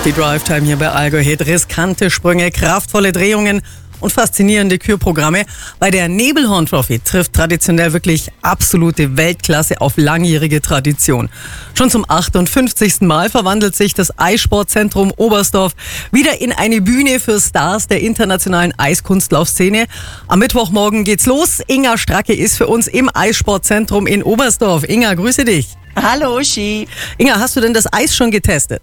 Die Drive-Time hier bei Allgäu Hit. Riskante Sprünge, kraftvolle Drehungen und faszinierende Kürprogramme. Bei der Nebelhorn Trophy trifft traditionell wirklich absolute Weltklasse auf langjährige Tradition. Schon zum 58. Mal verwandelt sich das Eissportzentrum Oberstdorf wieder in eine Bühne für Stars der internationalen Eiskunstlaufszene. Am Mittwochmorgen geht's los. Inga Stracke ist für uns im Eissportzentrum in Oberstdorf. Inga, grüße dich. Hallo, Uschi. Inga, hast du denn das Eis schon getestet?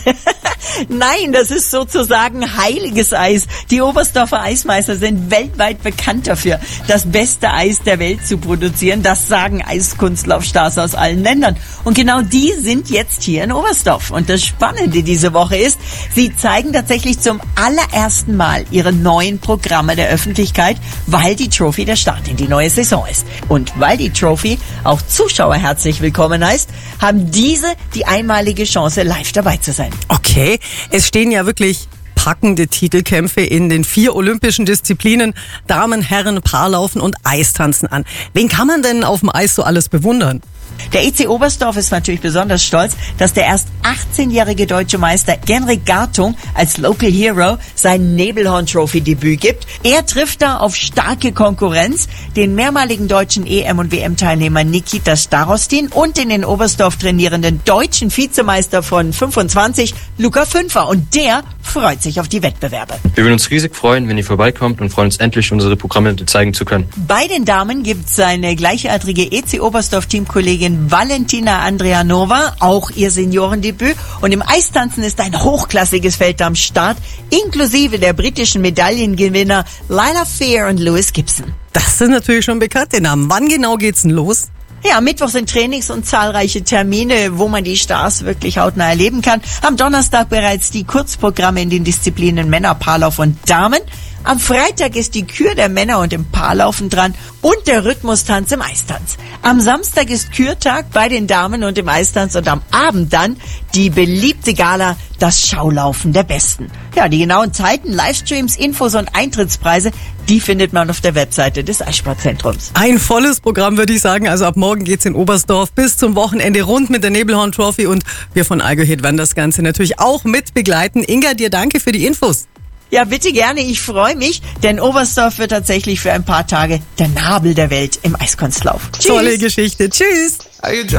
Nein, das ist sozusagen heiliges Eis. Die Oberstdorfer Eismeister sind weltweit bekannt dafür, das beste Eis der Welt zu produzieren. Das sagen Eiskunstlaufstars aus allen Ländern. Und genau die sind jetzt hier in Oberstdorf. Und das Spannende diese Woche ist, sie zeigen tatsächlich zum allerersten Mal ihre neuen Programme der Öffentlichkeit, weil die Trophy der Start in die neue Saison ist. Und weil die Trophy auch Zuschauer herzlich willkommen heißt, haben diese die einmalige Chance, live dabei zu sein. Okay, es stehen ja wirklich packende Titelkämpfe in den 4 olympischen Disziplinen Damen, Herren, Paarlaufen und Eistanzen an. Wen kann man denn auf dem Eis so alles bewundern? Der EC Oberstdorf ist natürlich besonders stolz, dass der erst 18-jährige deutsche Meister Genrik Gartung als Local Hero sein Nebelhorn Trophy Debüt gibt. Er trifft da auf starke Konkurrenz, den mehrmaligen deutschen EM- und WM-Teilnehmer Nikita Starostin und den in Oberstdorf trainierenden deutschen Vizemeister von 25, Luca Fünfer. Und der freut sich auf die Wettbewerbe. Wir würden uns riesig freuen, wenn ihr vorbeikommt und freuen uns endlich, unsere Programme zeigen zu können. Bei den Damen gibt es seine gleichaltrige EC Oberstdorf-Teamkollegin Valentina Andrianova, auch ihr Seniorendebüt. Und im Eistanzen ist ein hochklassiges Feld am Start, inklusive der britischen Medaillengewinner Lila Fear und Lewis Gibson. Das sind natürlich schon bekannte Namen. Wann genau geht's denn los? Ja, am Mittwoch sind Trainings und zahlreiche Termine, wo man die Stars wirklich hautnah erleben kann. Am Donnerstag bereits die Kurzprogramme in den Disziplinen Männer, Paarlauf und Damen. Am Freitag ist die Kür der Männer und im Paarlaufen dran und der Rhythmustanz im Eistanz. Am Samstag ist Kürtag bei den Damen und im Eistanz und am Abend dann die beliebte Gala, das Schaulaufen der Besten. Ja, die genauen Zeiten, Livestreams, Infos und Eintrittspreise, die findet man auf der Webseite des Eissportzentrums. Ein volles Programm, würde ich sagen. Also ab morgen geht's in Oberstdorf bis zum Wochenende rund mit der Nebelhorn Trophy und wir von Allgäu Hit werden das Ganze natürlich auch mit begleiten. Inga, dir danke für die Infos. Ja, bitte gerne. Ich freue mich, denn Oberstdorf wird tatsächlich für ein paar Tage der Nabel der Welt im Eiskunstlauf. Tschüss. Tolle Geschichte. Tschüss.